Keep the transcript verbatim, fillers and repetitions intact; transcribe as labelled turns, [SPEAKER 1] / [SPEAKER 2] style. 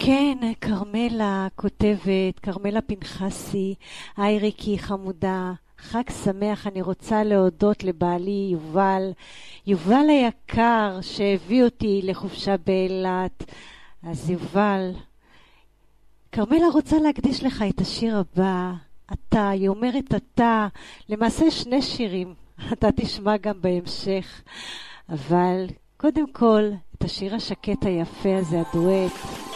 [SPEAKER 1] כן, קרמלה כותבת, קרמלה פנחסי, היי ריקי חמודה, חג שמח. אני רוצה להודות לבעלי יובל, יובל היקר שהביא אותי לחופשה באילת. אז יובל, קרמלה רוצה להקדיש לך את השיר הבא. אתה, היא אומרת אתה, למעשה שני שירים, אתה תשמע גם בהמשך, אבל קודם כל את השיר השקט היפה הזה, הדואט.